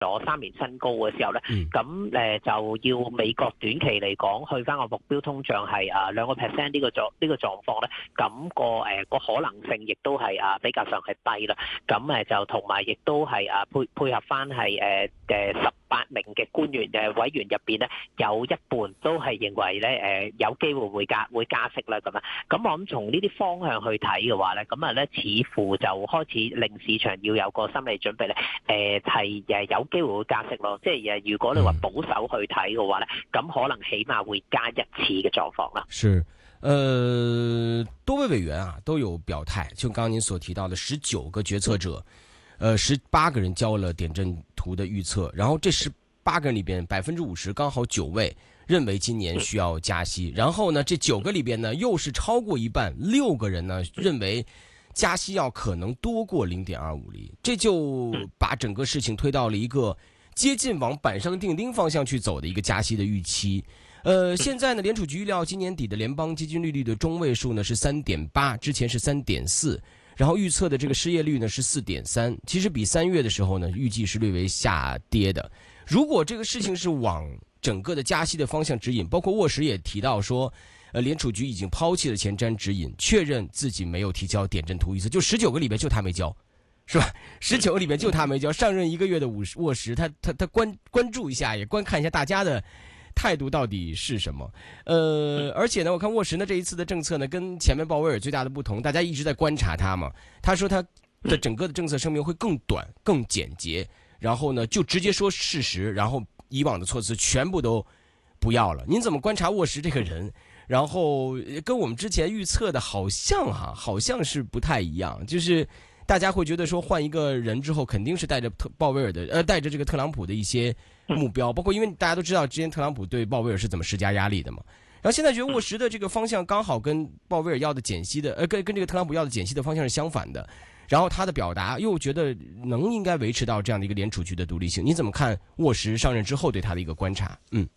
咗3年新高嘅時候咧，咁就要美國短期嚟講去翻個目標通脹係2%呢個狀況咧，咁個可能性亦都係比較上係低啦。咁就同埋亦都係配合翻係18名嘅官員委員入邊咧，有一半都係認為咧有機會會加息啦咁樣。咁我諗從呢啲方向去睇嘅話咧，咁咧似乎就開始令市場要有個心理準備咧，係有機會會加息咯。即係如果你話保守去睇嘅話咧，咁可能起碼會加一次嘅狀況啦。 是，多位委員啊都有表態，就剛剛您所提到的19個決策者，18個人交了點陣圖的預測，然後這18個人裏邊50%剛好9位認為今年需要加息，然後呢這9個裏邊呢又是超過一半6個人呢認為加息要可能多過0.25厘，這就把整個事情推到了一個接近往板上釘釘方向去走的一個加息的預期。現在呢聯儲局預料今年底的聯邦基金利率的中位數呢是3.8，之前是3.4，然後預測的這個失業率呢是4.3，其實比3月的時候呢預計是略微下跌的。如果這個事情是往整個的加息的方向指引，包括沃什也提到說，聯儲局已經拋棄了前瞻指引，確認自己沒有提交點陣圖預測，就19個裏面就他沒交，是吧？19個裏面就他沒交，上任1個月的沃什，他關注一下，也觀看一下大家的態度到底是什麼。而且呢，我看沃什呢這一次的政策呢，跟前面鮑威爾最大的不同，大家一直在觀察他嘛，他說他的整個的政策聲明會更短、更簡潔，然後呢就直接說事實，然後以往的措辭全部都不要了。您怎麼觀察沃什這個人？然後跟我們之前預測的好像是不太一樣，就是大家會覺得說換一個人之後肯定是帶着鮑威爾的帶着這個特朗普的一些目標，包括因為大家都知道之前特朗普對鮑威爾是怎麼施加壓力的嘛。然後現在覺得沃什的這個方向剛好跟鮑威爾要的減息的跟這個特朗普要的減息的方向是相反的，然後他的表達又覺得應該維持到這樣的一個聯儲局的獨立性。你怎麼看沃什上任之後對他的一個觀察？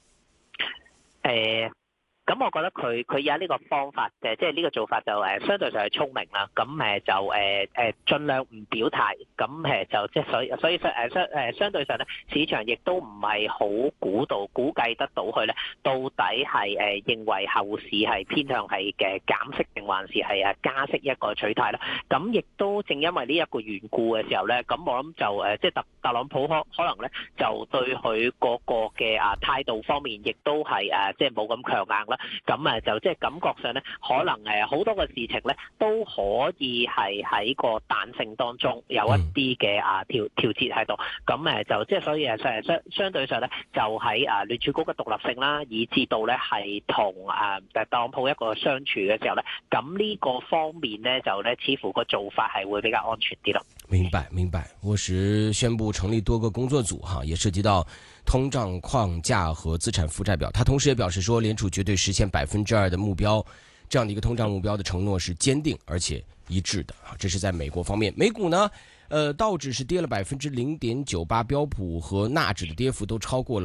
咁我覺得佢有呢個方法即係呢個做法就相對上係聰明啦。咁就盡量唔表態。咁就即係所以相對上咧，市場亦都唔係好估計得到佢咧，到底係認為後市係偏向係嘅減息定還是係加息一個取態啦。咁亦都正因為呢一個緣故嘅時候咧，咁我諗就即係特朗普可能咧就對佢嗰個嘅態度方面，亦都係即係冇咁強硬啦。咁就即係感覺上咧，可能好多個事情咧都可以係喺個彈性當中有一啲嘅調節喺度。咁就即係所以相對上咧，就喺聯儲局嘅獨立性啦，以至到咧係同特朗普一個相處嘅時候咧，咁呢個方面咧就咧似乎個做法係會比較安全啲咯。 明白。沃什宣布成立多個工作組也涉及到通脹框架和資產負債表。他同時也表示說，聯儲絕對實現2%的目標，這樣的一個通脹目標的承諾是堅定而且一致的。這是在美國方面。美股呢，道指是跌了0.98%，標普和納指的跌幅都超過了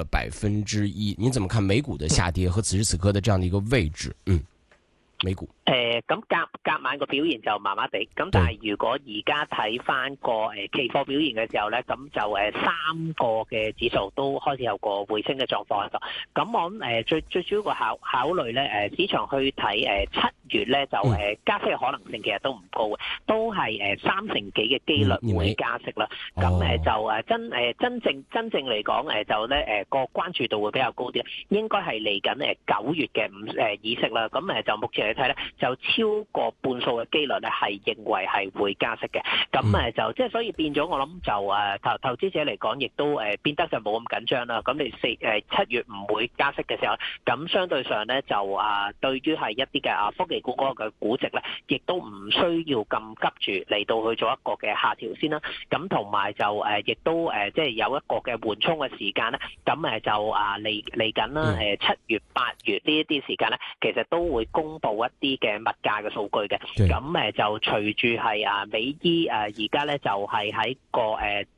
1%。您怎麼看美股的下跌和此時此刻的這樣的一個位置？美股咁夾晚個表現就麻麻地，咁但係如果而家睇翻個期貨表現嘅時候咧，咁就3個嘅指數都開始有個回升嘅狀況喺度。咁我諗最主要個考慮咧，市場去睇7月咧就加息嘅可能性其實都唔高嘅，都係3成幾嘅機率會加息啦。咁就真正嚟講就咧個關注度會比較高啲，應該係嚟緊9月嘅議息啦。咁就目前嚟睇咧，就超過半數嘅機率咧係認為係會加息嘅。咁就即係所以變咗，我諗就投資者嚟講，亦都變得就冇咁緊張啦。咁你7月唔會加息嘅時候，咁相對上咧就對於係一啲嘅科技股嗰個嘅估值咧，亦都唔需要咁急住嚟到去做一個嘅下調先啦。咁同埋就亦都即係有一個嘅緩衝嘅時間咧。咁就嚟緊啦7月8月呢一啲時間咧，其實都會公布一啲嘅物價嘅數據嘅。咁就隨住係美伊而家咧就係喺個即係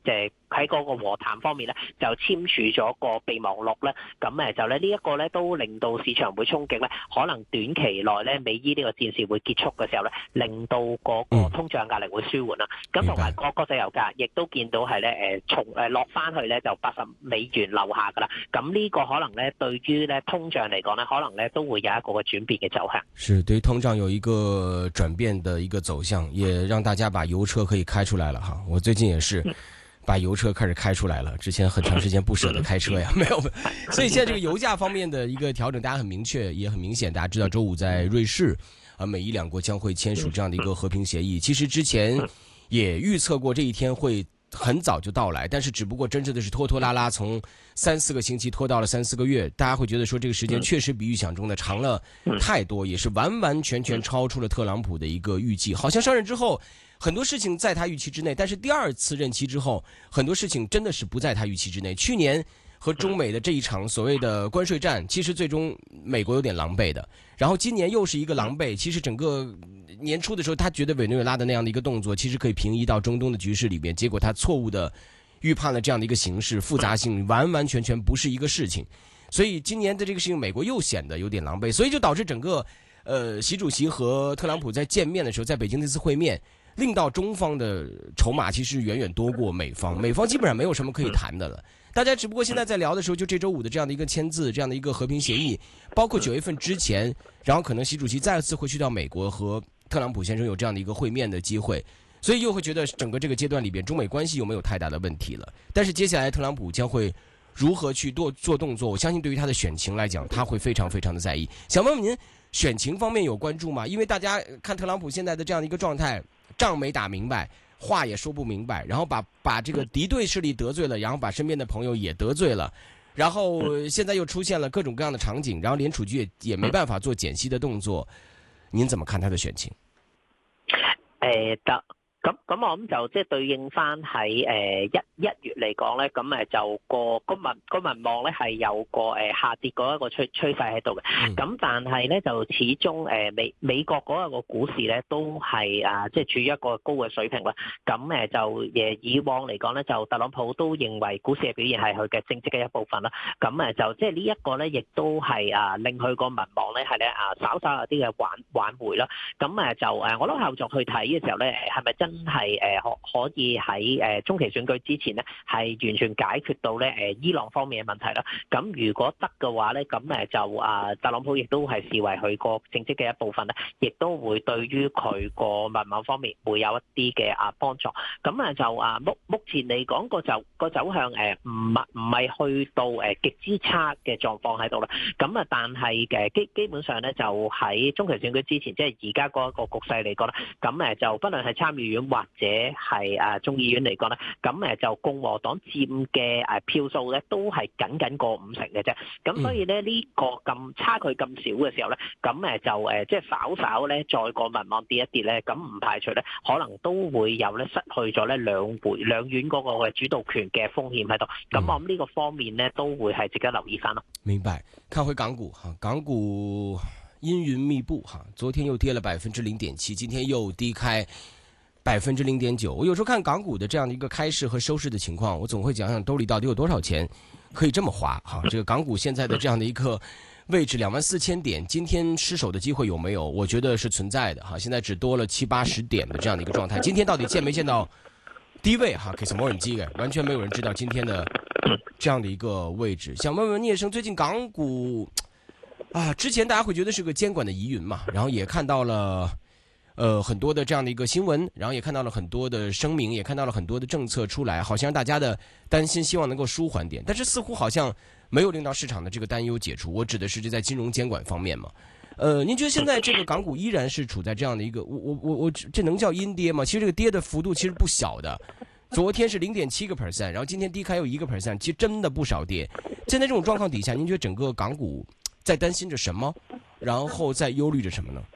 喺嗰個和談方面咧，就簽署咗個備忘錄咧。咁就咧呢一個咧都令到市場會憧憬咧，可能短期內咧美伊呢個戰事會結束嘅時候咧，令到嗰個通脹壓力會舒緩啦。咁同埋個國際油價亦都見到係咧落翻去咧就$80樓下㗎啦。咁呢個可能咧對於咧通脹嚟講咧，可能咧都會有一個嘅轉變嘅走向。 是對通脹有一個轉變的一個走向，也讓大家把油車可以開出來了哈。我最近也是把油車開始開出來了，之前很長時間不捨得開車呀，沒有。所以現在這個油價方面的一個調整，大家很明確，也很明顯。大家知道周五在瑞士，美伊兩國將會簽署這樣的一個和平協議。其實之前也預測過這一天會很早就到來，但是只不過真正的是拖拖拉拉，從3-4個星期拖到了3-4個月，大家會覺得說這個時間確實比預想中的長了太多，也是完完全全超出了特朗普的一個預計。好像上任之後很多事情在他預期之內，但是第二次任期之後很多事情真的是不在他預期之內。去年和中美的這一場所謂的關稅戰，其實最終美國有點狼狽的，然後今年又是一個狼狽。其實整個年初的時候他覺得委內瑞拉的那樣的一個動作其實可以平移到中東的局勢裡面，結果他錯誤的預判了這樣的一個形勢，複雜性完完全全不是一個事情。所以今年的這個事情美國又顯得有點狼狽，所以就導致整個習主席和特朗普在見面的時候，在北京那次會面令到中方的籌碼其實遠遠多過美方，美方基本上沒有什麼可以談的了。大家只不過現在在聊的時候，就這周五的這樣的一個簽字，這樣的一個和平協議，包括9月份之前，然後可能習主席再次會去到美國和特朗普先生有這樣的一個會面的機會，所以又會覺得整個這個階段裡邊中美關係又沒有太大的問題了。但是接下來特朗普將會如何去做動作，我相信對於他的選情來講，他會非常非常的在意。想問問您，選情方面有關注嗎？因為大家看特朗普現在的這樣的一個狀態，仗沒打明白，話也說不明白，然後把這個敵對勢力得罪了，然後把身邊的朋友也得罪了，然後現在又出現了各種各樣的場景，然後聯儲局也沒辦法做減息的動作，您怎麼看他的選情？ 咁我諗就即係對應翻喺一月嚟講咧，咁就個民望咧係有個下跌嗰一個趨勢喺度嘅。咁但係咧就始終美國嗰一個股市咧都係即係處於一個高嘅水平啦。咁就以往嚟講咧，就特朗普都認為股市嘅表現係佢嘅政績嘅一部分啦。咁就即係呢一個咧，亦都係令佢個民望咧係咧稍稍有啲嘅挽回啦。咁就我諗後續去睇嘅時候咧，係咪真係可以喺中期選舉之前咧，係完全解決到咧伊朗方面嘅問題啦。咁如果得嘅話咧，咁就特朗普亦都係視為佢個政績嘅一部分咧，亦都會對於佢個民望方面會有一啲嘅幫助。咁就目前嚟講個走向唔係去到極之差嘅狀況喺度啦。咁但係基本上咧就喺中期選舉之前，即係而家嗰個局勢嚟講啦，咁就不論係參議院或者係眾議院嚟講咧，咁就共和黨佔嘅票數咧都係僅過50%嘅啫。咁所以咧呢個咁差距咁少嘅時候咧，咁就即係稍咧再個民望跌一跌咧，咁唔排除咧可能都會有咧失去咗咧兩院嗰個主導權嘅風險喺度。咁我諗呢個方面咧都會係值得留意翻咯。 明白。看回港股哈，港股陰雲密布哈，昨天又跌了0.7%，今天又低開0.9%。我有時候看港股的這樣的一個開市和收市的情況，我總會講講兜裏到底有多少錢可以這麼花哈。這個港股現在的這樣的一個位置24,000點，今天失守的機會有沒有？我覺得是存在的哈。現在只多了70-80點的這樣的一個狀態。今天到底見沒見到低位哈？其實冇人知嘅，完全沒有人知道今天的這樣的一個位置。想問問聶生，最近港股之前大家會覺得是個監管的疑雲嘛，然後也看到了很多的這樣的一個新聞，然後也看到了很多的聲明，也看到了很多的政策出來，好像大家的擔心希望能夠舒緩點，但是似乎好像沒有令到市場的這個擔憂解除。我指的是這在金融監管方面嘛。您覺得現在這個港股依然是處在這樣的一個，我這能叫陰跌嗎？其實這個跌的幅度其實不小的，昨天是0.7%，然後今天低開又1%，其實真的不少跌。現在這種狀況底下，您覺得整個港股在擔心着什麼，然後在憂慮着什麼呢？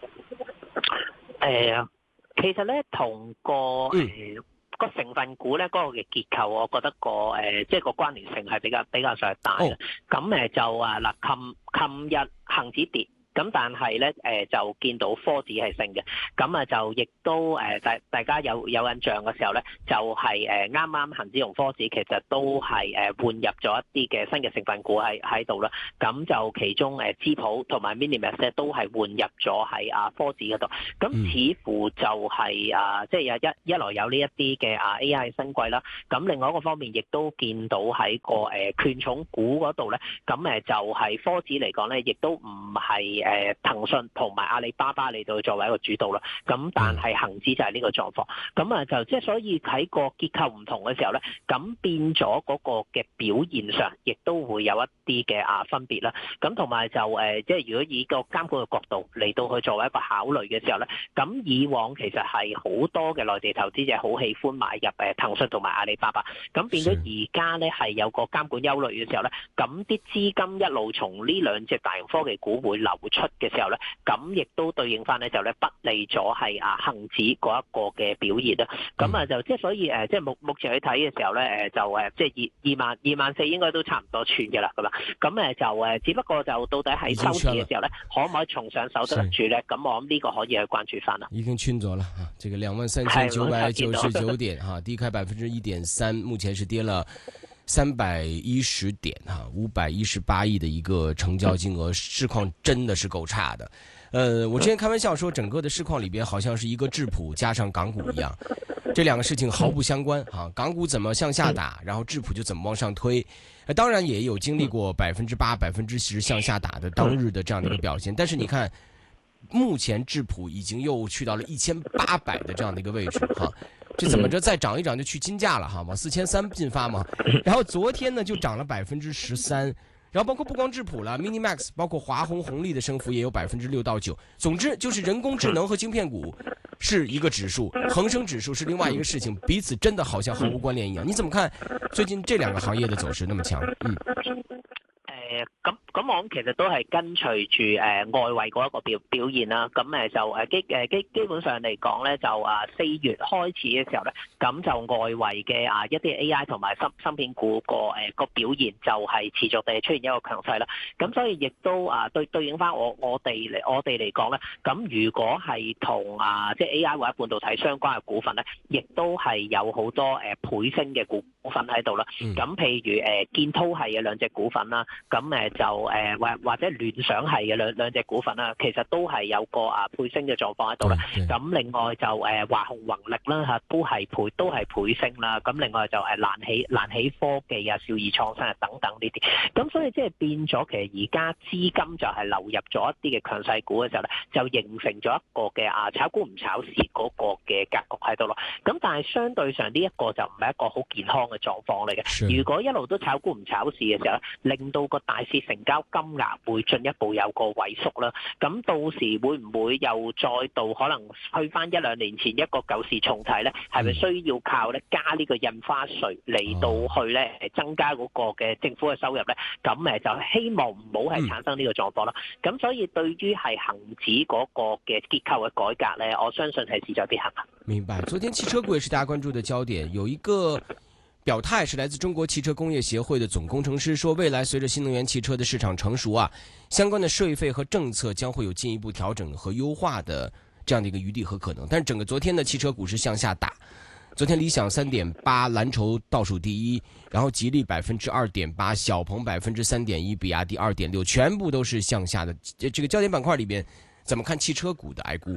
其實咧同個成分股咧嗰個嘅結構，我覺得即係個關聯性係比較上大嘅。咁就琴日恒指跌， 咁但係咧就見到科指係升嘅，咁啊就亦都大家有印象嘅時候咧，就係啱啱恒指同科指其實都係換入咗一啲嘅新嘅成分股喺度啦，咁就其中資普同埋 Minimax 咧都係換入咗喺科指嗰度，咁似乎就係即係一來有呢一啲嘅AI 新貴啦，咁另外一個方面亦都見到喺個權重股嗰度咧，咁就係科指嚟講咧，亦都唔係騰訊同埋阿里巴巴嚟到作為一個主導啦，咁但係恒指就係呢個狀況，咁就即係所以喺個結構唔同嘅時候咧，咁變咗嗰個嘅表現上，亦都會有一啲嘅分別啦。咁同埋就即係如果以個監管嘅角度嚟到去作為一個考慮嘅時候咧，咁以往其實係好多嘅內地投資者好喜歡買入騰訊同埋阿里巴巴，咁變咗而家咧係有個監管憂慮嘅時候咧，咁啲資金一路從呢兩隻大型科技股會流出嘅時候咧，咁亦都對應翻咧就咧不利咗係恒指嗰一個嘅表現啦。咁就即係所以即係目前去睇嘅時候咧就即係二萬四應該都差唔多穿嘅啦，咁就只不過就到底喺收市嘅時候咧，可唔可以重上手得住咧？咁我諗呢個可以去關注翻啦。 已經穿咗啦，這個23,999點低開1.3%，目前是跌了310點518億的一個成交金額，市況真的是夠差的。我之前開玩笑說，整個的市況裏邊好像是一個質樸加上港股一樣，這兩個事情毫不相關啊。港股怎麼向下打，然後質樸就怎麼往上推。當然也有經歷過8%、10%向下打的當日的這樣的一個表現，但是你看，目前質樸已經又去到了1800的這樣的一個位置哈。這怎麼着再漲一漲就去金價了哈，往4300進發嘛。然後昨天呢就漲了13%，然後包括不光質樸了 ，Minimax 包括華虹、紅利的升幅也有6%到9%。總之就是人工智能和晶片股是一個指數，恒生指數是另外一個事情，彼此真的好像毫無關聯一樣。你怎麼看最近這兩個行業的走勢那麼強？ 咁我諗其實都係跟隨住外圍嗰一個表現啦。咁就基本上嚟講咧，就4月開始嘅時候咧，咁就外圍嘅一啲 AI 同埋芯片股個表現就係持續地出現一個強勢啦。咁所以亦都對應翻我哋嚟講咧，咁如果係同即係 AI 或者半導體相關嘅股份咧，亦都係有好多倍升嘅股份喺度啦。咁譬如建滔係嘅兩隻股份啦，咁就或者聯想係嘅兩隻股份啦，其實都係有個倍升嘅狀況喺度啦。咁另外就華虹宏力啦嚇，都係倍升啦。咁另外就瀾起科技啊、兆易創新啊等等呢啲。咁所以即係變咗，其實而家資金就係流入咗一啲嘅強勢股嘅時候咧，就形成咗一個嘅炒股唔炒市嗰個嘅格局喺度咯。咁但係相對上呢一個就唔係一個好健康嘅狀況嚟嘅。如果一路都炒股唔炒市嘅時候咧，令到個大市成交金額會進一步有個萎縮啦，咁到時會唔會又再度可能去翻1-2年前一個舊事重提咧？係咪需要靠咧加呢個印花稅嚟到去咧增加嗰個嘅政府嘅收入咧？咁就希望唔好係產生呢個狀況啦。咁所以對於係恒指嗰個嘅結構嘅改革咧，我相信係勢在必行。 明白。昨天汽車股也是大家關注的焦點，有一個表態是來自中國汽車工業協會的總工程師說，未來隨着新能源汽車的市場成熟相關的稅費和政策將會有進一步調整和優化的這樣的一個餘地和可能。但是整個昨天的汽車股是向下打，昨天理想3.8%，藍籌倒數第一，然後吉利2.8%，小鵬3.1%，比亞迪2.6%，全部都是向下的。這個焦點板塊裏邊，怎麼看汽車股的愛股？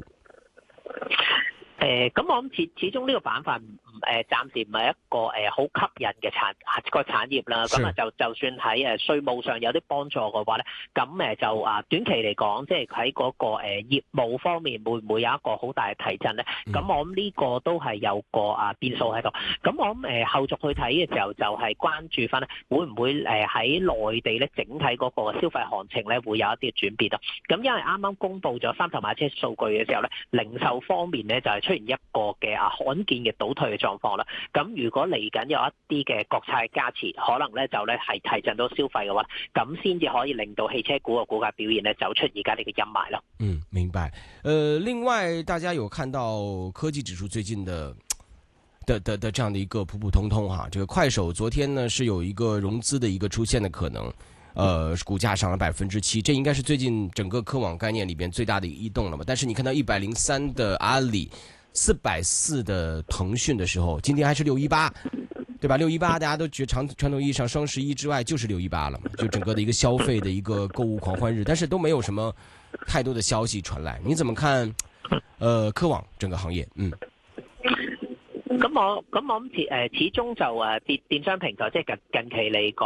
咁我諗始終呢個板塊暫時唔係一個好吸引嘅產業啦。咁就算喺稅務上有啲幫助嘅話咧，咁就短期嚟講，即係喺嗰個業務方面會唔會有一個好大嘅提振咧？咁我諗呢個都係有個變數喺度。咁我諗後續去睇嘅時候，就係關注翻咧，會唔會喺內地咧整體嗰個消費行情咧會有一啲轉變啊？咁因為啱啱公布咗三頭馬車數據嘅時候咧，零售方面咧就係出現一個嘅罕見嘅倒退嘅狀況啦。咁如果嚟緊有一啲嘅國策加持，可能咧就咧係提振到消費嘅話，咁先至可以令到汽車股嘅股價表現咧走出而家呢個陰霾咯。 明白。另外大家有看到科技指數最近的這樣的一個普普通通哈，這個快手昨天呢是有一個融資的一個出現的可能。 股价涨了7%，这应该是最近整个科网概念里边最大的异动了嘛。但是你看到103的阿里，440的腾讯的时候，今天还是618。对吧？618大家都觉得传统意义上双11之外就是618了嘛，就整个的一个消费的一个购物狂欢日，但是都没有什么太多的消息传来。你怎么看？科網整個行業， 咁我諗始終就電商平台即係近期嚟講。